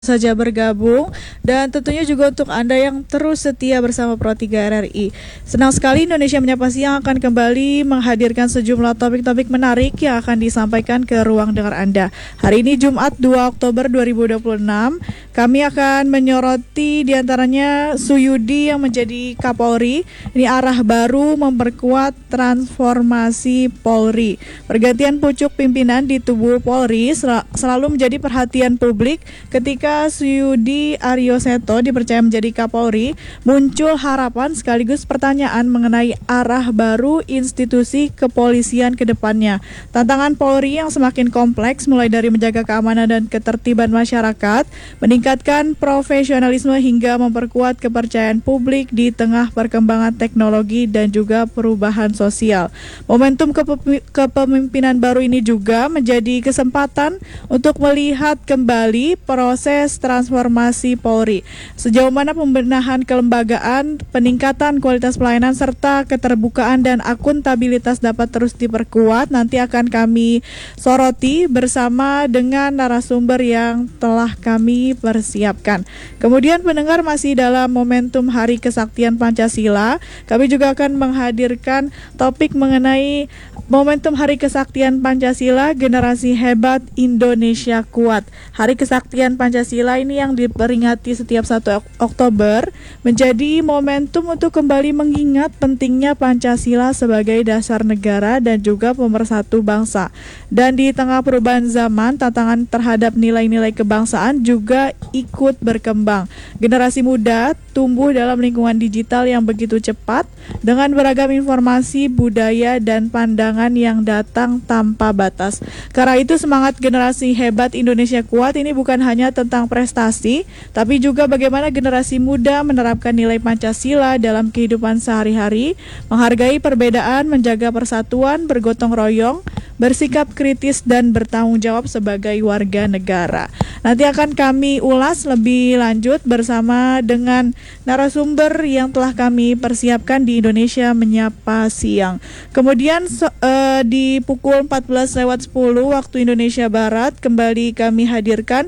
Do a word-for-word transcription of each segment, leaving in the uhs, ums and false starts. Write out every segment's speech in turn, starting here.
saja bergabung dan tentunya juga untuk Anda yang terus setia bersama Pro tiga R R I. Senang sekali Indonesia Menyapa Siang akan kembali menghadirkan sejumlah topik-topik menarik yang akan disampaikan ke ruang dengar Anda. Hari ini Jumat dua Oktober dua ribu dua puluh enam, kami akan menyoroti diantaranya Suyudi yang menjadi Kapolri. Ini arah baru memperkuat transformasi Polri. Pergantian pucuk pimpinan di tubuh Polri sel- selalu menjadi perhatian publik. Ketika Suyudi Aryoseto dipercaya menjadi Kapolri, muncul harapan sekaligus pertanyaan mengenai arah baru institusi kepolisian ke depannya. Tantangan Polri yang semakin kompleks mulai dari menjaga keamanan dan ketertiban masyarakat, meningkatkan profesionalisme hingga memperkuat kepercayaan publik di tengah perkembangan teknologi dan juga perubahan sosial. Momentum kepe- kepemimpinan baru ini juga menjadi kesempatan untuk melihat kembali proses transformasi Polri. Sejauh mana pembenahan kelembagaan, peningkatan kualitas pelayanan serta keterbukaan dan akuntabilitas dapat terus diperkuat, nanti akan kami soroti bersama dengan narasumber yang telah kami persiapkan. Kemudian pendengar, masih dalam momentum Hari Kesaktian Pancasila, kami juga akan menghadirkan topik mengenai momentum Hari Kesaktian Pancasila, Generasi Hebat Indonesia Kuat. Hari Kesaktian Pancasila ini yang diperingati setiap satu Oktober menjadi momentum untuk kembali mengingat pentingnya Pancasila sebagai dasar negara dan juga pemersatu bangsa. Dan di tengah perubahan zaman, tantangan terhadap nilai-nilai kebangsaan juga ikut berkembang. Generasi muda tumbuh dalam lingkungan digital yang begitu cepat dengan beragam informasi, budaya, dan pandangan yang datang tanpa batas. Karena itu semangat Generasi Hebat Indonesia Kuat ini bukan hanya tentang prestasi, tapi juga bagaimana generasi muda menerapkan nilai Pancasila dalam kehidupan sehari-hari, menghargai perbedaan, menjaga persatuan, bergotong royong, bersikap kritis, dan bertanggung jawab sebagai warga negara. Nanti akan kami ulas lebih lanjut bersama dengan narasumber yang telah kami persiapkan di Indonesia Menyapa Siang. Kemudian so, uh, di pukul empat belas lewat sepuluh waktu Indonesia Barat kembali kami hadirkan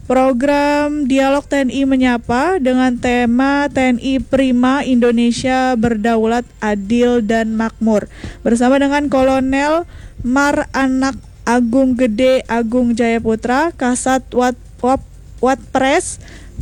program Dialog T N I Menyapa dengan tema T N I Prima, Indonesia Berdaulat, Adil, dan Makmur bersama dengan Kolonel Mar Anak Agung Gede Agung Jayaputra, Kasat Wat Wap Watpres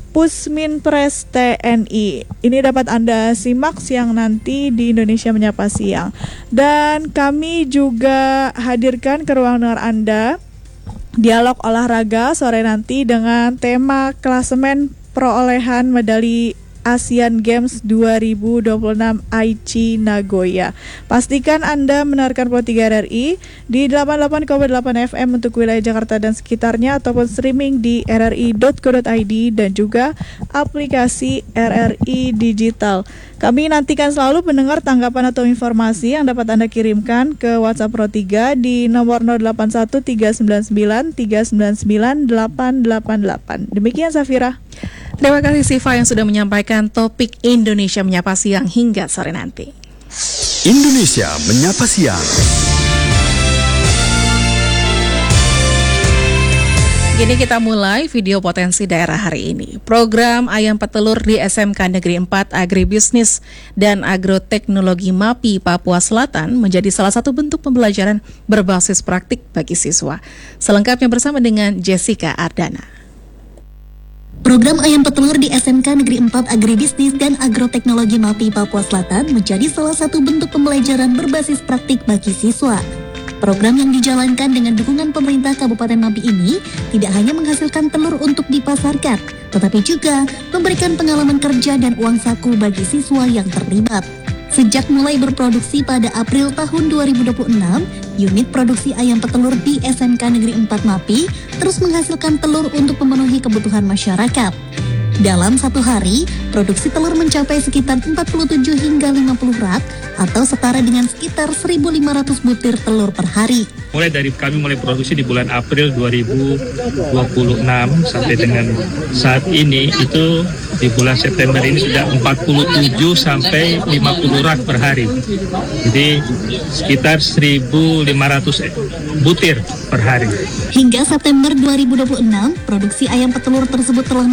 Pusminpres T N I. Ini dapat Anda simak siang nanti di Indonesia Menyapa Siang. Dan kami juga hadirkan ke ruang dengar Anda Dialog Olahraga sore nanti dengan tema klasemen perolehan medali Asian Games dua ribu dua puluh enam Aichi Nagoya. Pastikan Anda mendengarkan Pro tiga R R I di delapan puluh delapan koma delapan F M untuk wilayah Jakarta dan sekitarnya ataupun streaming di r r i dot co dot i d dan juga aplikasi R R I Digital. Kami nantikan selalu pendengar tanggapan atau informasi yang dapat Anda kirimkan ke WhatsApp Pro tiga di nomor nol delapan satu tiga sembilan sembilan tiga sembilan sembilan delapan delapan delapan. Demikian Safira. Terima kasih Siva yang sudah menyampaikan topik Indonesia Menyapa Siang hingga sore nanti. Indonesia Menyapa Siang. Kini kita mulai video potensi daerah hari ini. Program Ayam Petelur di S M K Negeri empat Agribisnis dan Agroteknologi MAPI Papua Selatan menjadi salah satu bentuk pembelajaran berbasis praktik bagi siswa. Selengkapnya bersama dengan Jessica Ardana. Program Ayam Petelur di S M K Negeri empat Agribisnis dan Agroteknologi MAPI Papua Selatan menjadi salah satu bentuk pembelajaran berbasis praktik bagi siswa. Program yang dijalankan dengan dukungan pemerintah Kabupaten MAPI ini tidak hanya menghasilkan telur untuk dipasarkan, tetapi juga memberikan pengalaman kerja dan uang saku bagi siswa yang terlibat. Sejak mulai berproduksi pada April tahun dua ribu dua puluh enam, unit produksi ayam petelur di S M K Negeri empat MAPI terus menghasilkan telur untuk memenuhi kebutuhan masyarakat. Dalam satu hari, produksi telur mencapai sekitar empat puluh tujuh hingga lima puluh rak atau setara dengan sekitar seribu lima ratus butir telur per hari. Mulai dari kami mulai produksi di bulan April dua ribu dua puluh enam sampai dengan saat ini itu di bulan September ini sudah empat puluh tujuh sampai lima puluh rak per hari. Jadi sekitar seribu lima ratus butir per hari. Hingga September dua ribu dua puluh enam, produksi ayam petelur tersebut telah